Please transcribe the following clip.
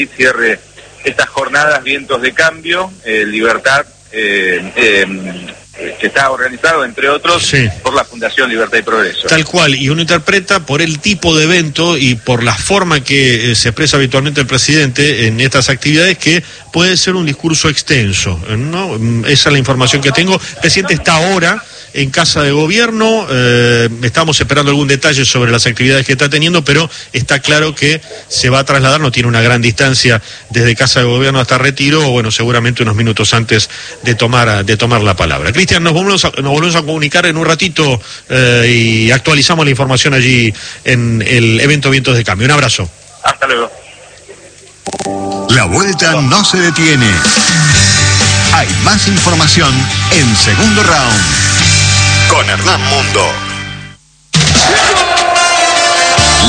cierre estas jornadas Vientos de Cambio, Libertad, que está organizado, entre otros, sí, por la Fundación Libertad y Progreso. Tal cual, y uno interpreta por el tipo de evento y por la forma que se expresa habitualmente el presidente en estas actividades que puede ser un discurso extenso, ¿no? Esa es la información que tengo. El presidente está ahora en Casa de Gobierno, estamos esperando algún detalle sobre las actividades que está teniendo, pero está claro que se va a trasladar, no tiene una gran distancia desde Casa de Gobierno hasta Retiro, o bueno, seguramente unos minutos antes de tomar la palabra. Cristian, nos volvemos a comunicar en un ratito y actualizamos la información allí en el evento Vientos de Cambio. Un abrazo. Hasta luego. La vuelta no se detiene. Hay más información en Segundo Round con Hernán Mundo.